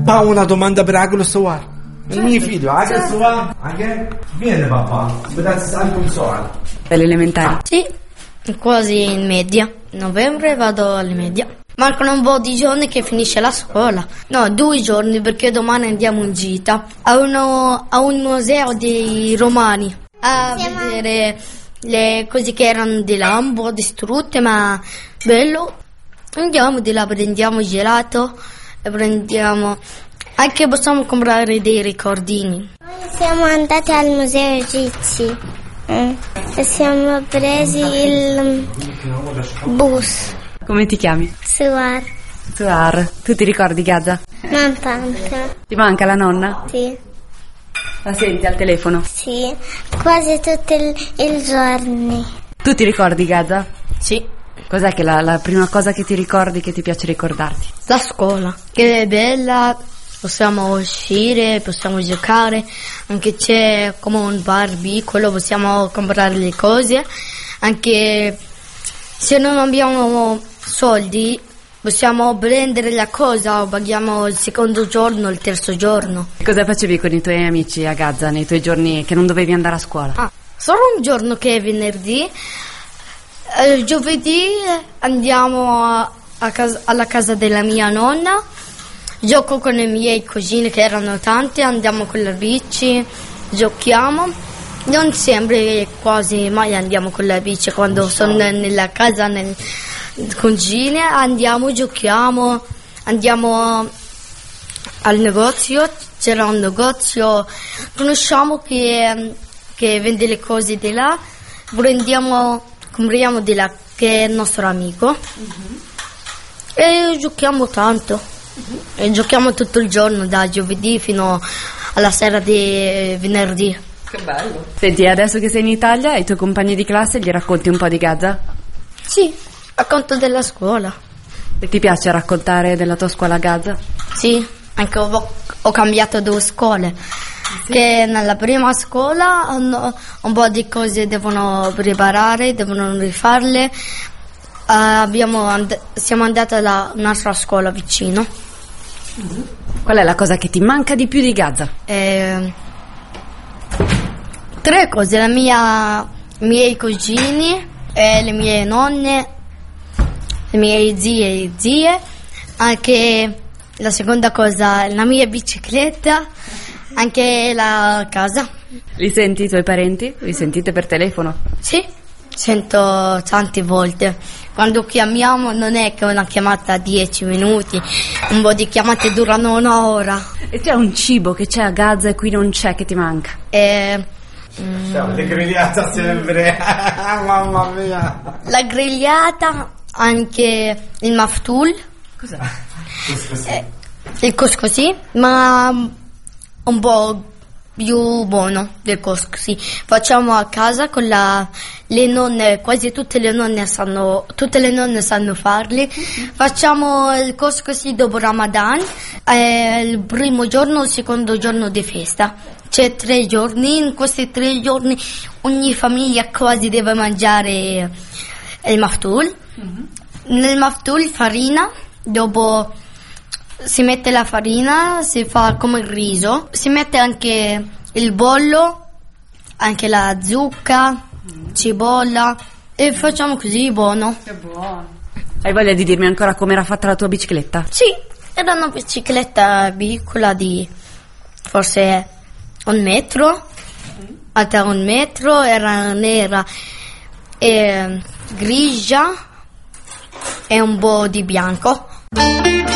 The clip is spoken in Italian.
Ma una domanda per Aglo Sawar. Il mio figlio, Aglo Sawar. Viene papà, بدأت anche un سؤال. Alle elementari? Sì, quasi in media. Novembre vado alle media. Mancano un po' di giorni che finisce la scuola. No, 2 giorni perché domani andiamo in gita a un museo dei romani a vedere le cose che erano di là, un po' distrutte, ma bello. Andiamo di là, prendiamo gelato e prendiamo... Anche possiamo comprare dei ricordini. Siamo andati al museo egizio e siamo presi il bus. Come ti chiami? Suar. Suar. Tu ti ricordi Gaza? Non tanto. Ti manca la nonna? Sì. La senti al telefono? Sì, quasi tutti i giorni. Tu ti ricordi Gaza? Sì. Cos'è che la prima cosa che ti ricordi, che ti piace ricordarti? La scuola, che è bella, possiamo uscire, possiamo giocare, anche c'è come un bar piccolo, possiamo comprare le cose, anche se non abbiamo soldi possiamo prendere la cosa o paghiamo il secondo giorno, il terzo giorno. Cosa facevi con i tuoi amici a Gaza nei tuoi giorni che non dovevi andare a scuola? Solo un giorno che è venerdì, giovedì andiamo alla casa della mia nonna, gioco con i miei cugini che erano tanti, andiamo con la bici, giochiamo. Non sempre, quasi mai andiamo con la bici quando sono nella casa, nel cugine, andiamo, giochiamo, andiamo al negozio, c'era un negozio, conosciamo che vende le cose di là, compriamo di là che è il nostro amico e giochiamo tanto e giochiamo tutto il giorno da giovedì fino alla sera di venerdì. Che bello. Senti, adesso che sei in Italia, ai tuoi compagni di classe gli racconti un po' di Gaza? Sì, racconto della scuola. E ti piace raccontare della tua scuola a Gaza? Sì, anche ho cambiato 2 scuole. Sì. Che nella prima scuola un po' di cose devono preparare, devono rifarle. Siamo andati a un'altra scuola vicino. Qual è la cosa che ti manca di più di Gaza? 3 cose, i miei cugini, le mie nonne, le mie zie, anche la seconda cosa, la mia bicicletta, anche la casa. Li senti i tuoi parenti? Vi sentite per telefono? Sì, sento tante volte. Quando chiamiamo non è che una chiamata 10 minuti, un po' di chiamate durano 1 ora. E c'è un cibo che c'è a Gaza e qui non c'è che ti manca? Le grigliata sempre. Mamma mia. La grigliata, anche il maftul. Cos'è? Il couscous, ma un po' più buono del couscous. Facciamo a casa con le nonne, quasi tutte le nonne sanno farli. Facciamo il couscous dopo Ramadan, il primo giorno, il secondo giorno di festa. C'è 3 giorni, in questi 3 giorni ogni famiglia quasi deve mangiare il maftul. Nel maftul farina, dopo si mette la farina, si fa come il riso, si mette anche il bollo, anche la zucca, cipolla e facciamo così, buono. Che buono. Hai voglia di dirmi ancora come era fatta la tua bicicletta? Sì, era una bicicletta piccola di forse 1 metro, alta 1 metro, era nera e grigia e un po' di bianco.